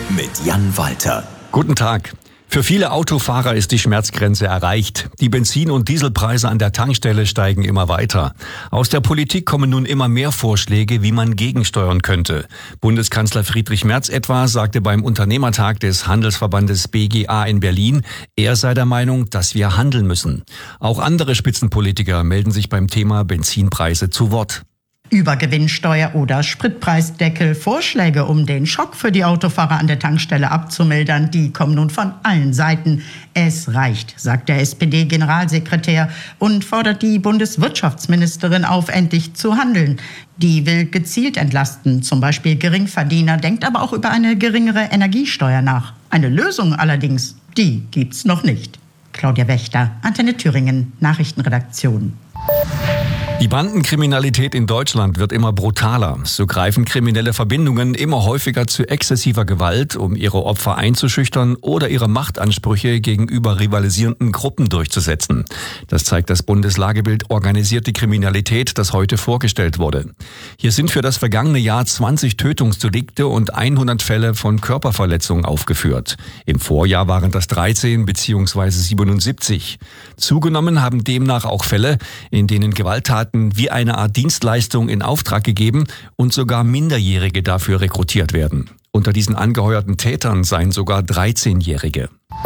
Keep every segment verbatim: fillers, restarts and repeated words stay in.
mit Jan Walter. Guten Tag. Für viele Autofahrer ist die Schmerzgrenze erreicht. Die Benzin- und Dieselpreise an der Tankstelle steigen immer weiter. Aus der Politik kommen nun immer mehr Vorschläge, wie man gegensteuern könnte. Bundeskanzler Friedrich Merz etwa sagte beim Unternehmertag des Handelsverbandes B G A in Berlin, er sei der Meinung, dass wir handeln müssen. Auch andere Spitzenpolitiker melden sich beim Thema Benzinpreise zu Wort. Übergewinnsteuer oder Spritpreisdeckel. Vorschläge, um den Schock für die Autofahrer an der Tankstelle abzumildern, die kommen nun von allen Seiten. Es reicht, sagt der S P D-Generalsekretär und fordert die Bundeswirtschaftsministerin auf, endlich zu handeln. Die will gezielt entlasten, zum Beispiel Geringverdiener, denkt aber auch über eine geringere Energiesteuer nach. Eine Lösung allerdings, die gibt's noch nicht. Claudia Wächter, Antenne Thüringen, Nachrichtenredaktion. Die Bandenkriminalität in Deutschland wird immer brutaler. So greifen kriminelle Verbindungen immer häufiger zu exzessiver Gewalt, um ihre Opfer einzuschüchtern oder ihre Machtansprüche gegenüber rivalisierenden Gruppen durchzusetzen. Das zeigt das Bundeslagebild Organisierte Kriminalität, das heute vorgestellt wurde. Hier sind für das vergangene Jahr zwanzig Tötungsdelikte und hundert Fälle von Körperverletzungen aufgeführt. Im Vorjahr waren das dreizehn bzw. siebenundsiebzig. Zugenommen haben demnach auch Fälle, in denen Gewalttaten wie eine Art Dienstleistung in Auftrag gegeben und sogar Minderjährige dafür rekrutiert werden. Unter diesen angeheuerten Tätern seien sogar dreizehnjährige.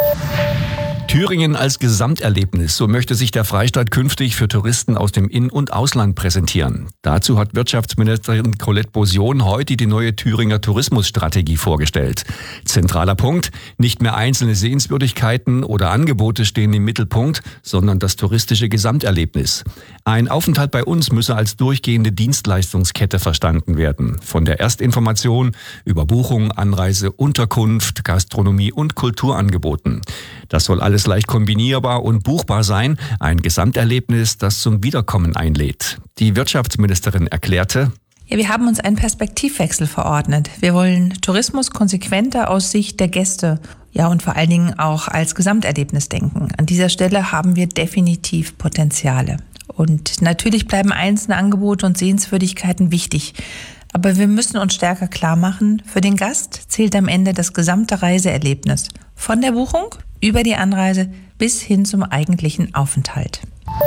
Thüringen als Gesamterlebnis, so möchte sich der Freistaat künftig für Touristen aus dem In- und Ausland präsentieren. Dazu hat Wirtschaftsministerin Colette Bosion heute die neue Thüringer Tourismusstrategie vorgestellt. Zentraler Punkt, nicht mehr einzelne Sehenswürdigkeiten oder Angebote stehen im Mittelpunkt, sondern das touristische Gesamterlebnis. Ein Aufenthalt bei uns müsse als durchgehende Dienstleistungskette verstanden werden. Von der Erstinformation über Buchung, Anreise, Unterkunft, Gastronomie und Kulturangeboten. Das soll alles leicht kombinierbar und buchbar sein. Ein Gesamterlebnis, das zum Wiederkommen einlädt. Die Wirtschaftsministerin erklärte: Ja, wir haben uns einen Perspektivwechsel verordnet. Wir wollen Tourismus konsequenter aus Sicht der Gäste, ja, und vor allen Dingen auch als Gesamterlebnis denken. An dieser Stelle haben wir definitiv Potenziale. Und natürlich bleiben einzelne Angebote und Sehenswürdigkeiten wichtig. Aber wir müssen uns stärker klar machen, für den Gast zählt am Ende das gesamte Reiseerlebnis. Von der Buchung über die Anreise bis hin zum eigentlichen Aufenthalt.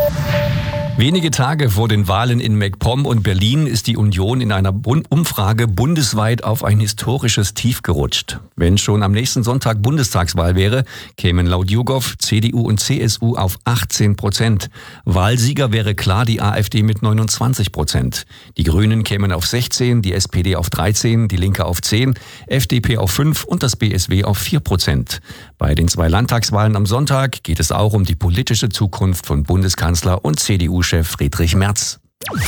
Wenige Tage vor den Wahlen in MacPom und Berlin ist die Union in einer Umfrage bundesweit auf ein historisches Tief gerutscht. Wenn schon am nächsten Sonntag Bundestagswahl wäre, kämen laut YouGov C D U und C S U auf achtzehn Prozent. Wahlsieger wäre klar die AfD mit neunundzwanzig Prozent. Die Grünen kämen auf sechzehn, die S P D auf dreizehn, die Linke auf zehn, F D P auf fünf und das B S W auf vier Prozent. Bei den zwei Landtagswahlen am Sonntag geht es auch um die politische Zukunft von Bundeskanzler und C D U-Chef Friedrich Merz.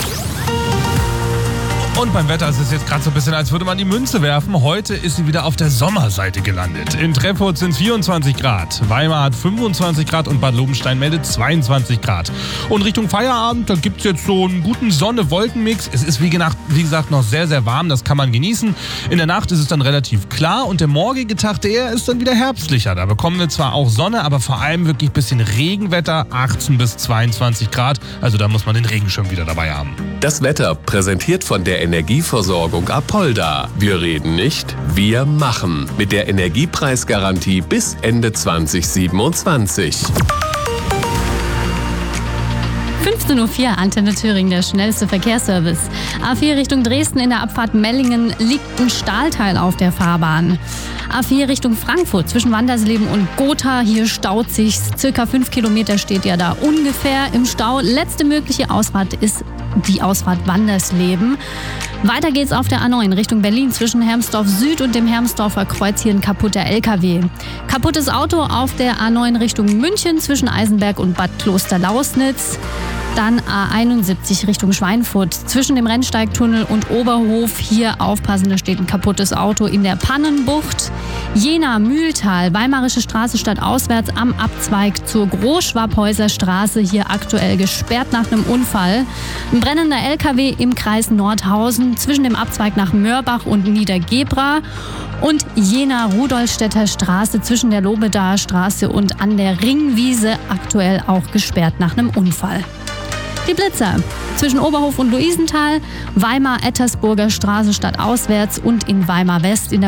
Und beim Wetter ist es jetzt gerade so ein bisschen, als würde man die Münze werfen. Heute ist sie wieder auf der Sommerseite gelandet. In Treffurt sind es vierundzwanzig Grad, Weimar hat fünfundzwanzig Grad und Bad Lobenstein meldet zweiundzwanzig Grad. Und Richtung Feierabend, da gibt es jetzt so einen guten Sonne-Wolken-Mix. Es ist wie gesagt, wie gesagt noch sehr, sehr warm, das kann man genießen. In der Nacht ist es dann relativ klar und der morgige Tag, der ist dann wieder herbstlicher. Da bekommen wir zwar auch Sonne, aber vor allem wirklich ein bisschen Regenwetter, achtzehn bis zweiundzwanzig Grad. Also da muss man den Regenschirm wieder dabei haben. Das Wetter präsentiert von der Energieversorgung Apolda. Wir reden nicht, wir machen. Mit der Energiepreisgarantie bis Ende zwanzig siebenundzwanzig. fünfzehn Uhr vier, Antenne Thüringen, der schnellste Verkehrsservice. A vier Richtung Dresden in der Abfahrt Mellingen liegt ein Stahlteil auf der Fahrbahn. A vier Richtung Frankfurt zwischen Wandersleben und Gotha, hier staut sich circa fünf Kilometer steht ja da ungefähr im Stau. Letzte mögliche Ausfahrt ist die Ausfahrt Wandersleben. Weiter geht's auf der A neun Richtung Berlin zwischen Hermsdorf Süd und dem Hermsdorfer Kreuz, hier ein kaputter L K W. Kaputtes Auto auf der A neun Richtung München zwischen Eisenberg und Bad Kloster-Lausnitz. Dann A einundsiebzig Richtung Schweinfurt zwischen dem Rennsteigtunnel und Oberhof. Hier aufpassen, da steht ein kaputtes Auto in der Pannenbucht. Jena, Mühltal, Weimarische Straße stadtauswärts am Abzweig zur Großschwabhäuser Straße. Hier aktuell gesperrt nach einem Unfall. Ein brennender L K W im Kreis Nordhausen zwischen dem Abzweig nach Mörbach und Niedergebra. Und Jena-Rudolstädter Straße zwischen der Lobedaer Straße und an der Ringwiese aktuell auch gesperrt nach einem Unfall. Die Blitzer zwischen Oberhof und Luisenthal, Weimar-Ettersburger Straße stadtauswärts und in Weimar-West in der